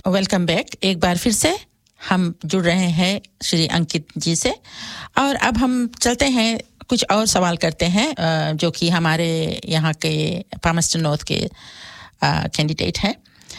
Welcome back. एक बार फिर से हम जुड़ रहे हैं श्री अंकित जी से और अब हम चलते हैं कुछ और सवाल करते हैं जो कि हमारे यहाँ के पामस्टन नॉर्थ के कैंडिडेट हैं।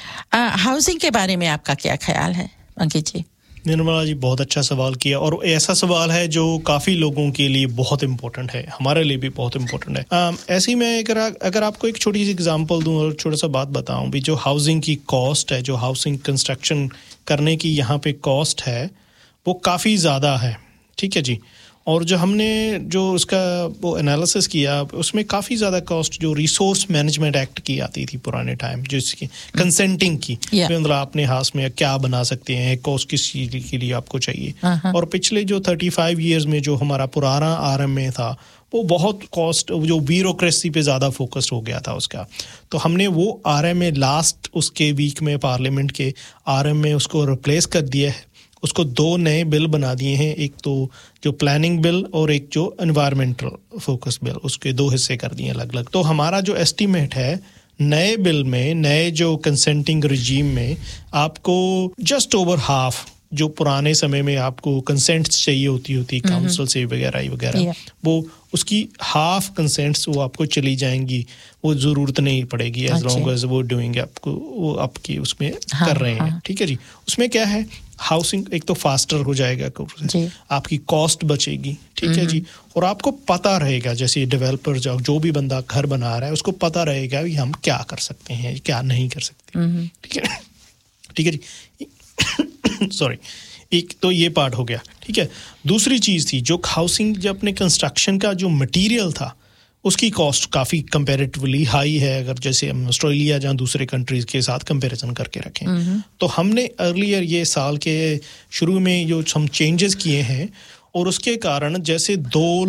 हाउसिंग के बारे में आपका क्या ख्याल है अंकित जी? निर्मला जी, बहुत अच्छा सवाल किया और ऐसा सवाल है जो काफ़ी लोगों के लिए बहुत इम्पोर्टेंट है, हमारे लिए भी बहुत इम्पोर्टेंट है। ऐसे ही मैं अगर आपको एक छोटी सी एग्जांपल दूं और छोटा सा बात बताऊं भी, जो हाउसिंग की कॉस्ट है, जो हाउसिंग कंस्ट्रक्शन करने की यहाँ पे कॉस्ट है, वो काफ़ी ज़्यादा है। ठीक है जी। और जो हमने जो उसका वो एनालिसिस किया, उसमें काफ़ी ज़्यादा कॉस्ट जो रिसोर्स मैनेजमेंट एक्ट की आती थी पुराने टाइम, जो इसकी कंसेंटिंग की, मतलब आपने हाउस में क्या बना सकते हैं, कॉस्ट किस चीज़ के लिए आपको चाहिए। और पिछले जो 35 ईयर्स में जो हमारा पुराना RMA था, वो बहुत कॉस्ट, जो ब्यूरोक्रेसी पे ज़्यादा फोकस्ड हो गया था उसका। तो हमने वो RMA लास्ट उसके वीक में पार्लियामेंट के RMA उसको रिप्लेस कर दिया है। उसको 2 नए बिल बना दिए हैं, एक तो जो प्लानिंग बिल और एक जो एनवायरमेंटल फोकस बिल, उसके 2 हिस्से कर दिए अलग अलग। तो हमारा जो एस्टीमेट है नए बिल में, नए जो कंसेंटिंग रिजीम में, आपको जस्ट ओवर हाफ जो पुराने समय में आपको कंसेंट्स चाहिए होती काउंसिल से वगैरह, वो उसकी हाफ कंसेंट्स वो आपको चली जाएंगी, वो ज़रूरत नहीं पड़ेगी एज लॉन्ग एज वो डूइंग आपको वो आपकी उसमें कर रहे हैं। ठीक है जी। उसमें क्या है, हाउसिंग एक तो फास्टर हो जाएगा, आपकी कॉस्ट बचेगी। ठीक है जी। और आपको पता रहेगा, जैसे डेवलपर जो भी बंदा घर बना रहा है, उसको पता रहेगा कि हम क्या कर सकते हैं, क्या नहीं कर सकते। ठीक है जी। सॉरी, एक तो ये पार्ट हो गया। ठीक है। दूसरी चीज़ थी जो हाउसिंग, जब अपने कंस्ट्रक्शन का जो मटेरियल था, उसकी कॉस्ट काफ़ी कंपैरेटिवली हाई है, अगर जैसे हम ऑस्ट्रेलिया जहाँ दूसरे कंट्रीज के साथ कंपैरिजन करके रखें। तो हमने अर्लियर ये साल के शुरू में जो हम चेंजेस किए हैं, और उसके कारण जैसे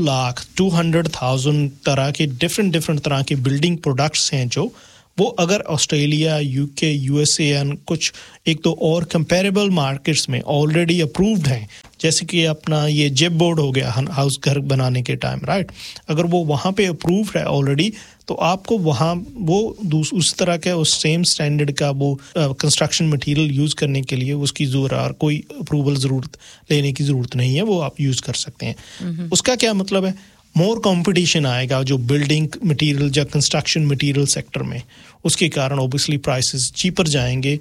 2,200,000 तरह के डिफरेंट तरह के बिल्डिंग प्रोडक्ट्स हैं, जो वो अगर ऑस्ट्रेलिया, UK, USA एंड कुछ एक तो और कंपेरेबल मार्केट्स में ऑलरेडी अप्रूव्ड हैं, जैसे कि अपना ये जेब बोर्ड हो गया हाउस घर बनाने के टाइम, राइट, अगर वो वहाँ पे अप्रूव्ड है ऑलरेडी, तो आपको वहाँ वो उस तरह के उस सेम स्टैंडर्ड का वो कंस्ट्रक्शन मटेरियल यूज़ करने के लिए उसकी कोई अप्रूवल ज़रूरत लेने की ज़रूरत नहीं है, वो आप यूज़ कर सकते हैं। उसका क्या मतलब है, मोर कंपटीशन आएगा जो बिल्डिंग मटेरियल या कंस्ट्रक्शन मटेरियल सेक्टर में, उसके कारण ऑब्वियसली प्राइसेस चीपर जाएंगे।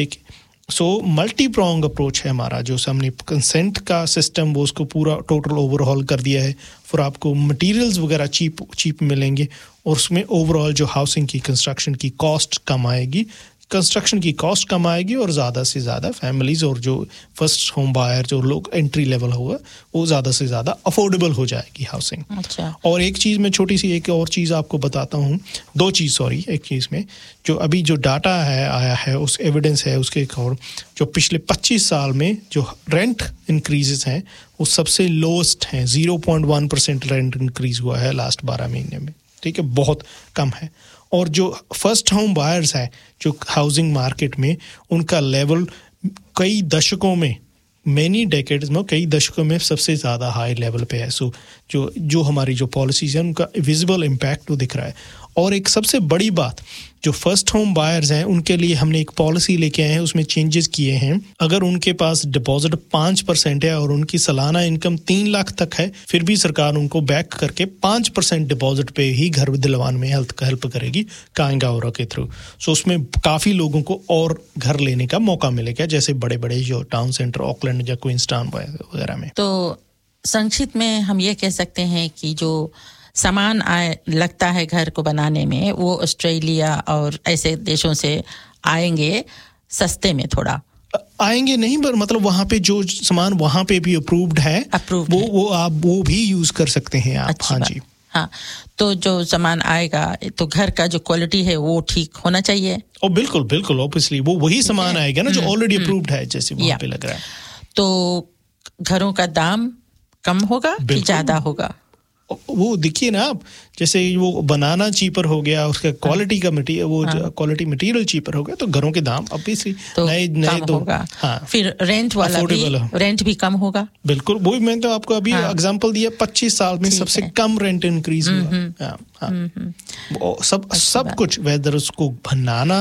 सो मल्टी प्रोंग अप्रोच है हमारा, जो हमने कंसेंट का सिस्टम वो उसको पूरा टोटल ओवरऑल कर दिया है, फिर आपको मटेरियल्स वगैरह चीप मिलेंगे, और उसमें ओवरऑल जो हाउसिंग की कंस्ट्रक्शन की कॉस्ट कम आएगी, कंस्ट्रक्शन की कॉस्ट कम आएगी, और ज़्यादा से ज़्यादा फैमिलीज़ और जो फर्स्ट होम बायर जो लोग एंट्री लेवल होगा, वो ज़्यादा से ज़्यादा अफोर्डेबल हो जाएगी हाउसिंग। अच्छा। और एक चीज़ मैं छोटी सी एक और चीज़ आपको बताता हूँ, एक चीज़ में जो अभी जो डाटा है आया है, उस एविडेंस है उसके, और जो पिछले 25 साल में जो रेंट इंक्रीजेस हैं वो सबसे लोएस्ट हैं, 0.1% रेंट इंक्रीज हुआ है लास्ट 12 महीने में। ठीक है, बहुत कम है। और जो फर्स्ट होम बायर्स है जो हाउसिंग मार्केट में, उनका लेवल कई दशकों में, मैनी डेकेड्स में, कई दशकों में सबसे ज़्यादा हाई लेवल पे है। सो जो हमारी जो पॉलिसीज हैं उनका विजिबल इम्पैक्ट वो दिख रहा है। और एक सबसे बड़ी बात, जो फर्स्ट होम बायर्स हैं उनके लिए हमने एक पॉलिसी लेके आए हैं, उसमें चेंजेस किए हैं। अगर उनके पास डिपॉजिट 5% है और उनकी सालाना इनकम 3 लाख तक है, फिर भी सरकार उनको बैक करके 5% डिपॉजिट पे ही घर दिलवाने में हेल्प करेगी काइंगा और के थ्रू। सो उसमें काफ़ी लोगों को और घर लेने का मौका मिलेगा, जैसे बड़े बड़े जो टाउन सेंटर ऑकलैंड या क्वींसटाउन वगैरह में। तो संक्षिप्त में हम ये कह सकते हैं कि जो सामान लगता है घर को बनाने में, वो ऑस्ट्रेलिया और ऐसे देशों से आएंगे सस्ते में, थोड़ा आएंगे नहीं, पर मतलब वहाँ पे जो सामान वहाँ पे भी अप्रूव्ड है, वो आप वो भी यूज कर सकते हैं आप। हाँ जी, हाँ। तो जो सामान आएगा तो घर का जो क्वालिटी है वो ठीक होना चाहिए। ओ बिल्कुल ऑब्वियसली वो वही सामान आएगा ना जो ऑलरेडी अप्रूव्ड है, जैसे वहाँ पे लग रहा है। तो घरों का दाम कम होगा कि ज्यादा होगा? वो देखिए ना आप, जैसे वो बनाना चीपर हो गया, उसका क्वालिटी का मटेरियल, वो क्वालिटी मटेरियल चीपर हो गया, तो घरों के दाम ऑब्वियसली नए तो होगा। हाँ। फिर रेंट वाला भी, रेंट भी कम होगा। बिल्कुल, वही मैं तो आपको अभी एग्जांपल दिया, 25 साल में सबसे कम रेंट इंक्रीज हुआ। सब कुछ, वेदर उसको बनाना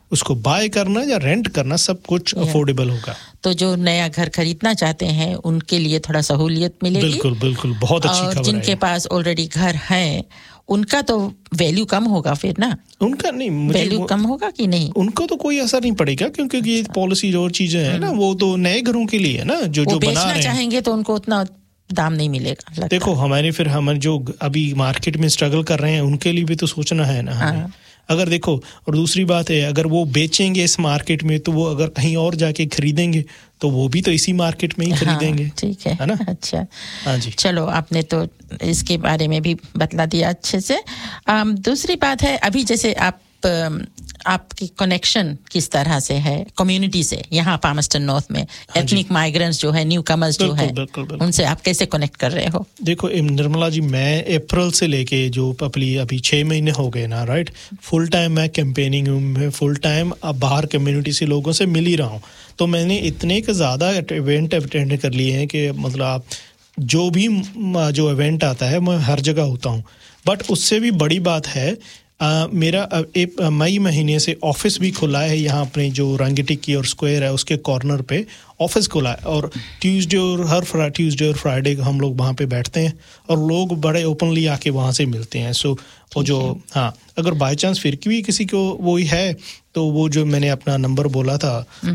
उसको बाय करना या रेंट करना सब कुछ अफोर्डेबल होगा। तो जो नया घर खरीदना चाहते हैं उनके लिए थोड़ा सहूलियत मिलेगी। बिल्कुल बिल्कुल, बहुत अच्छी खबर है। और जिनके पास ऑलरेडी घर है उनका तो वैल्यू कम होगा फिर ना? उनका नहीं, वैल्यू कम होगा कि नहीं? उनको तो कोई असर नहीं पड़ेगा, क्योंकि ये पॉलिसी और चीजें हैं ना, वो तो नए घरों के लिए है ना, जो बना रहे हैं। बेचना चाहेंगे तो उनको उतना दाम नहीं मिलेगा। देखो हमारे जो अभी मार्केट में स्ट्रगल कर रहे हैं उनके लिए भी तो सोचना है ना हमें। अगर देखो, और दूसरी बात है, अगर वो बेचेंगे इस मार्केट में तो वो अगर कहीं और जाके खरीदेंगे तो वो भी तो इसी मार्केट में ही खरीदेंगे। ठीक है ना? अच्छा, हाँ जी, चलो आपने तो इसके बारे में भी बतला दिया अच्छे से। दूसरी बात है, अभी जैसे आपकी कनेक्शन किस तरह से है कम्युनिटी से यहाँ पामस्टन नॉर्थ में? एथनिक माइग्रेंट्स जो है, न्यू कमर्स जो है, उनसे आप कैसे कनेक्ट कर रहे हो? देखो निर्मला जी, मैं अप्रैल से लेके जो अभी 6 महीने हो गए ना, राइट, फुल टाइम मैं कैंपेनिंग में फुल टाइम अब बाहर कम्युनिटी से लोगों से मिल ही रहा हूँ। तो मैंने इतने के ज़्यादा इवेंट अटेंड कर लिए हैं कि मतलब जो भी जो इवेंट आता है मैं हर जगह होता हूँ। बट उससे भी बड़ी बात है, मेरा मई महीने से ऑफिस भी खुला है यहाँ अपने जो रंगीटिक्की और स्क्वायर है उसके कॉर्नर पे ऑफिस खुला है, और ट्यूसडे और फ्राइडे को हम लोग वहाँ पे बैठते हैं और लोग बड़े ओपनली आके वहाँ से मिलते हैं। सो वो जो अगर बाय चांस फिर भी किसी को वो ही है तो वो जो मैंने अपना नंबर बोला था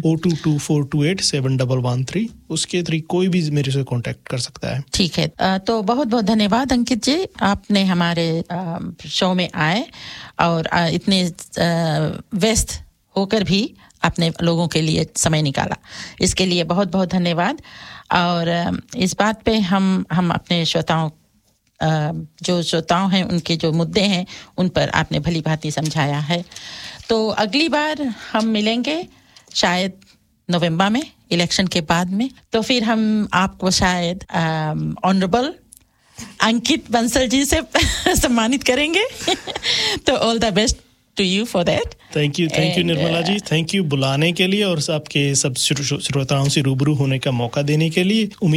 0224287113 उसके थ्रू कोई भी मेरे से कांटेक्ट कर सकता है। ठीक है, तो बहुत बहुत धन्यवाद अंकित जी, आपने हमारे शो में आए और इतने व्यस्त होकर भी आपने लोगों के लिए समय निकाला, इसके लिए बहुत बहुत धन्यवाद। और इस बात पे हम अपने श्रोताओं जो श्रोताओं हैं उनके जो मुद्दे हैं उन पर आपने भली भांति समझाया है। तो अगली बार हम मिलेंगे शायद नवंबर में, इलेक्शन के बाद में, तो फिर हम आपको शायद ऑनरेबल अंकित बंसल जी से सम्मानित करेंगे। तो all the best to you for that. Thank you Nirmala ji, thank you बुलाने के लिए और आपके सब श्रोताओं से रूबरू होने का मौका देने के लिए।